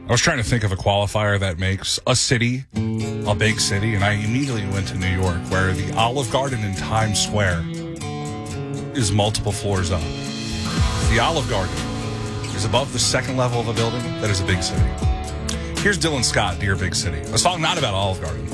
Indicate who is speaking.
Speaker 1: I was trying to think of a qualifier that makes a city a big city, and I immediately went to New York, where the Olive Garden in Times Square is multiple floors up. The Olive Garden is above the second level of a building that is a big city. Here's Dylan Scott, Dear Big City, a song not about Olive Garden,